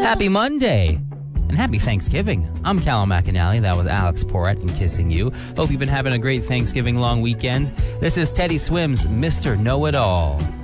Happy Monday. And happy Thanksgiving. I'm Callum McAnally. That was Alex Porrett and Kissing You. Hope you've been having a great Thanksgiving long weekend. This is Teddy Swims, Mr. Know-It-All.